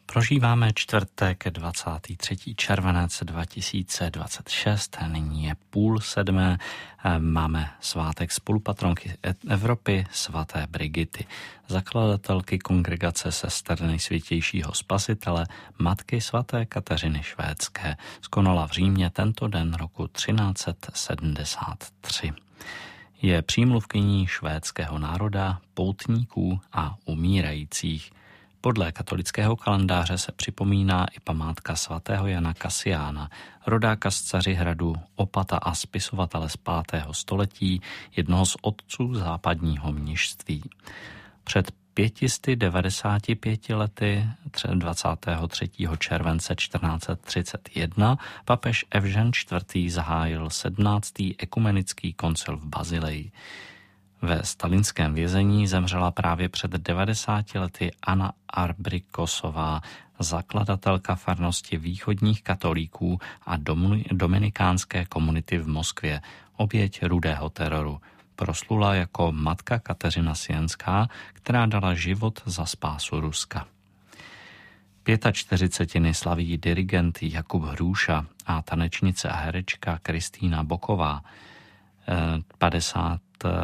Prožíváme čtvrtek 23. červenec 2026, nyní je 6:30, máme svátek spolupatronky Evropy svaté Brigity, zakladatelky kongregace sester Nejsvětějšího Spasitele, matky svaté Kateřiny Švédské, skonala v Římě tento den roku 1373. Je přímluvkyní švédského národa, poutníků a umírajících. Podle katolického kalendáře se připomíná i památka svatého Jana Kasiána, rodáka z Cařihradu, opata a spisovatele z 5. století, jednoho z otců západního mnišství. Před 595 lety, 23. července 1431, papež Evžen IV. Zahájil 17. ekumenický koncil v Bazileji. Ve stalinském vězení zemřela právě před 90 lety Anna Arbrikosová, zakladatelka farnosti východních katolíků a dominikánské komunity v Moskvě, oběť rudého teroru. Proslula jako matka Kateřina Sienská, která dala život za spásu Ruska. 45 slaví dirigent Jakub Hrůša a tanečnice a herečka Kristýna Boková. 50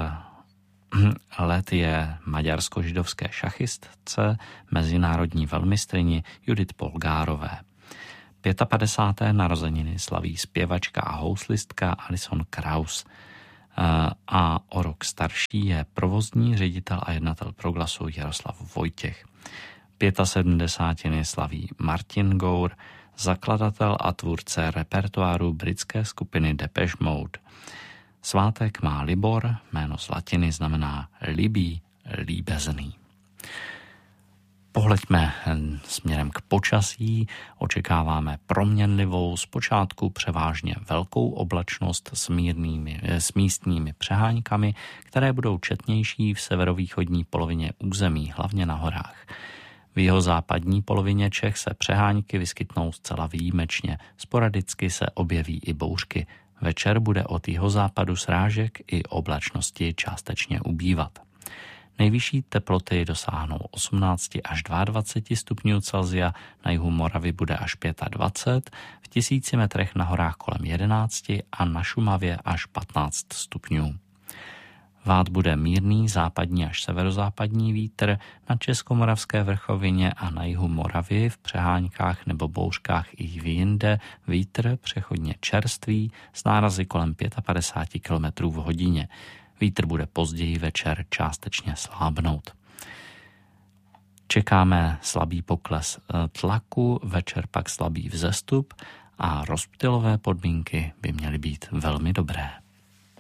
let je maďarsko-židovské šachistce, mezinárodní velmistryni Judith Polgárové. 55. narozeniny slaví zpěvačka a houslistka Alison Krauss. A o rok starší je provozní ředitel a jednatel Proglasu Jaroslav Vojtěch. 75. slaví Martin Gore, zakladatel a tvůrce repertoáru britské skupiny Depeche Mode. Svátek má Libor, jméno z latiny znamená libý, líbezný. Pohleďme směrem k počasí, očekáváme proměnlivou, zpočátku převážně velkou oblačnost s místními přeháňkami, které budou četnější v severovýchodní polovině území, hlavně na horách. V jihozápadní polovině Čech se přeháňky vyskytnou zcela výjimečně, sporadicky se objeví i bouřky. Večer bude od jihozápadu srážek i oblačnosti částečně ubývat. Nejvyšší teploty dosáhnou 18 až 22 stupňů Celsia, na jihu Moravy bude až 25, v 1000 metrech na horách kolem 11 a na Šumavě až 15 stupňů. Vát bude mírný západní až severozápadní vítr, na Českomoravské vrchovině a na jihu Moravy v přeháňkách nebo bouřkách i jinde vítr přechodně čerstvý s nárazy kolem 55 km v hodině. Vítr bude později večer částečně slábnout. Čekáme slabý pokles tlaku, večer pak slabý vzestup a rozptylové podmínky by měly být velmi dobré.